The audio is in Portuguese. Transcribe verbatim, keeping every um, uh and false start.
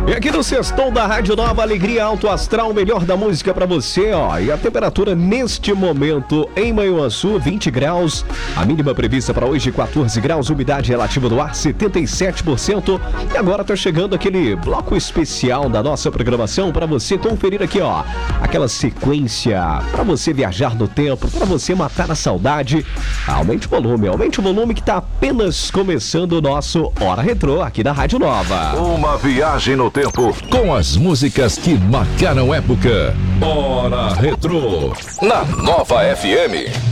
E aqui no Sextou da Rádio Nova, alegria alto astral, melhor da música pra você, ó. E a temperatura neste momento em Manhuaçu, vinte graus. A mínima prevista para hoje, quatorze graus, umidade relativa do ar, setenta e sete por cento. E agora tá chegando aquele bloco especial da nossa programação para você conferir aqui, ó. Aquela sequência para você viajar no tempo, para você matar a saudade. Aumente o volume, aumente o volume que tá apenas começando o nosso Hora Retrô aqui da Rádio Nova. Uma viagem no tempo com as músicas que marcaram época. Hora Retrô na Nova F M.